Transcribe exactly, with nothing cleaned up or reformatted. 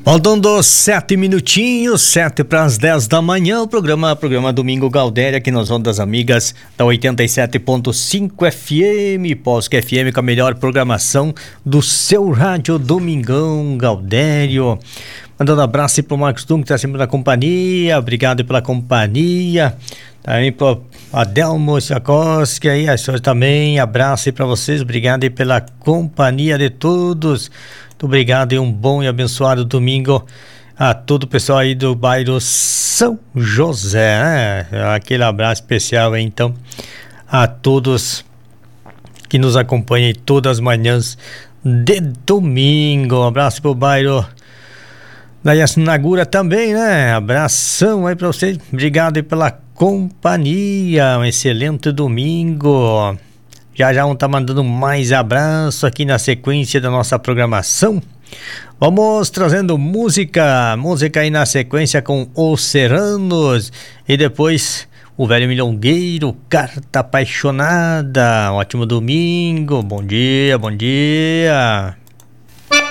Faltando sete minutinhos, sete para as dez da manhã, o programa, programa Domingo Galdéria, aqui nas ondas amigas da oitenta e sete ponto cinco F M, Polsky F M, com a melhor programação do seu rádio Domingão Galdério. Mandando um abraço pro Marcos Tum, que está sempre na companhia, obrigado pela companhia. Também pro Adelmo Siakoski aí, as senhoras também, abraço aí para vocês, obrigado aí pela companhia de todos. Muito obrigado e um bom e abençoado domingo a todo o pessoal aí do bairro São José, né? Aquele abraço especial aí, então, a todos que nos acompanham aí todas as manhãs de domingo. Um abraço pro bairro da Yasunagura também, né? Abração aí pra vocês, obrigado aí pela companhia, um excelente domingo. Já já vão estar mandando mais abraço aqui na sequência da nossa programação. Vamos trazendo música, música aí na sequência com Os Serranos e depois o Velho Milongueiro, Carta Apaixonada. Um ótimo domingo, bom dia, bom dia.